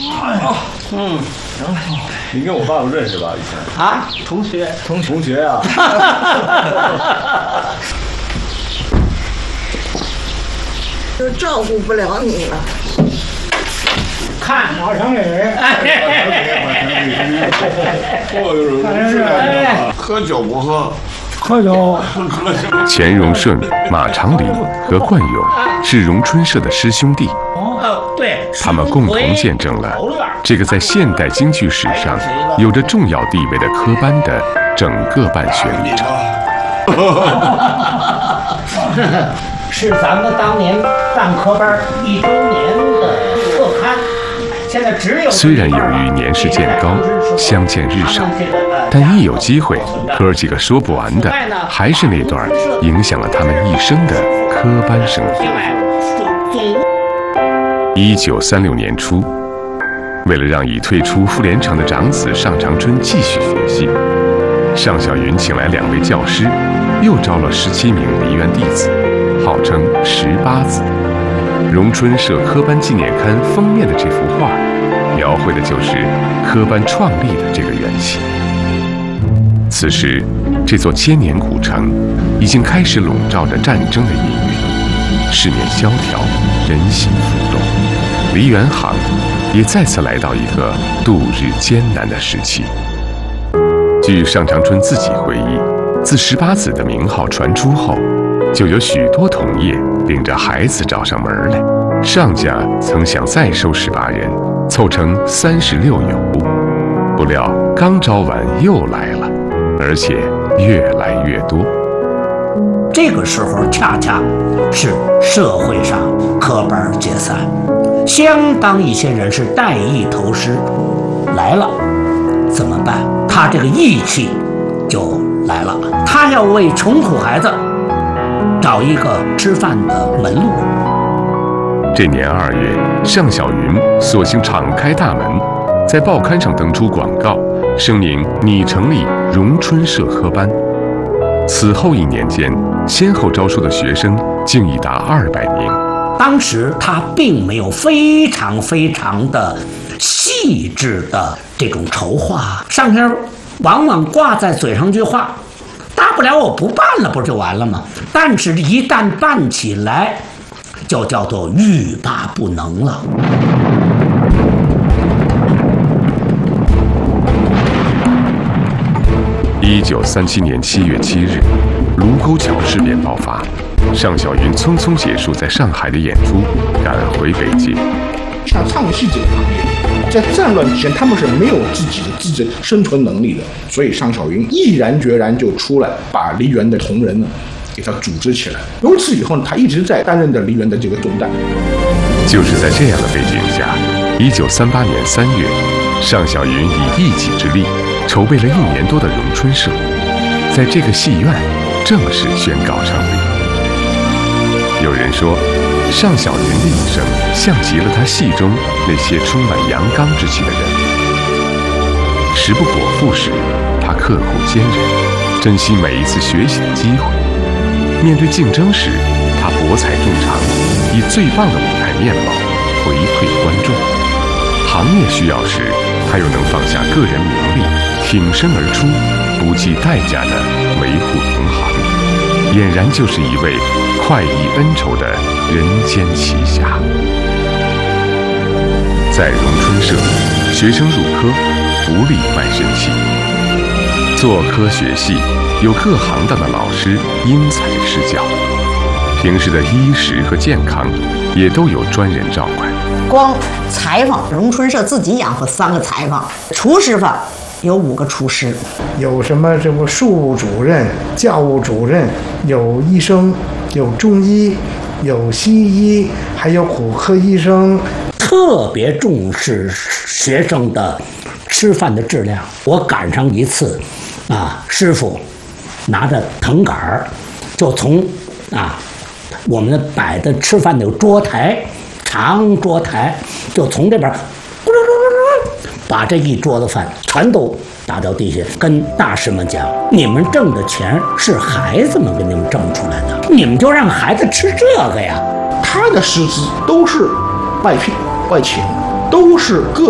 你跟我爸爸认识吧？以前啊，同学啊。 就照顾不了你了。 看老城里， 喝酒不喝？ 喝酒。 钱荣顺、马长礼和冠勇是荣春社的师兄弟， 对， 他们共同见证了这个在现代京剧史上有着重要地位的科班的整个办学历程。 是咱们当年办科班1周年的特刊。现在只有虽然由于年事渐高，相见日少，但一有机会，哥儿几个说不完的，还是那段影响了他们一生的科班生活。1936年初，为了让已退出妇联城的长子尚长春继续学习，尚小云请来2位教师，又招了17名梨园弟子，号称18子。荣春社科班纪念刊封面的这幅画，描绘的就是科班创立的这个缘起。此时，这座千年古城已经开始笼罩着战争的阴云，市面萧条，人心浮动，梨园行也再次来到一个度日艰难的时期。据尚长春自己回忆，自18子的名号传出后，就有许多同业领着孩子找上门来。尚家曾想再收18人，凑成36友，不料刚招完又来了，而且越来越多。 这个时候恰恰是社会上科班解散，相当一些人是带艺投师来了，怎么办？他这个义气就来了，他要为穷苦孩子找一个吃饭的门路。 这年2月，尚小云索性敞开大门，在报刊上登出广告，声明拟成立荣春社科班。此后1年间，先后招收的学生竟已达200名。 当时他并没有非常的细致的这种筹划，上边往往挂在嘴上一句话，大不了我不办了，不就完了吗？但是一旦办起来，就叫做欲罢不能了。 1937年7月7日，卢沟桥事变爆发，尚小云匆匆结束在上海的演出，赶回北京。 像唱戏这个行业，在战乱期间，他们是没有自己的自身生存能力的，所以尚小云毅然决然就出来，把梨园的同仁呢给他组织起来。由此以后呢，他一直在担任着梨园的这个重担。 就是在这样的背景下，1938年3月，尚小云以一己之力筹备了1年多的荣春社，在这个戏院正式宣告成立。有人说，尚小云的一生像极了他戏中那些充满阳刚之气的人。时不果腹时，他刻苦坚韧，珍惜每一次学习的机会；面对竞争时，他博采众长，以最棒的舞台面貌回馈观众。行业需要时，他又能放下个人名利，挺身而出，不计代价地维护同行，俨然就是一位快意恩仇的人间奇侠。在荣春社，学生入科不立卖身契，做科学系有各行当的老师因材施教，平时的衣食和健康也都有专人照管。 光裁缝，荣春社自己养活3个裁缝，厨师吧有5个厨师， 有什么这个庶务主任、教务主任，有医生，有中医，有西医，还有骨科医生。 特别重视学生的吃饭的质量。我赶上一次，师傅拿着藤杆儿，就从我们的摆的吃饭的有桌台，长桌台，就从这边把这一桌子饭全都打到地下，跟大师们讲：你们挣的钱是孩子们给你们挣出来的，你们就让孩子吃这个呀。 他的师资都是外聘外请，都是各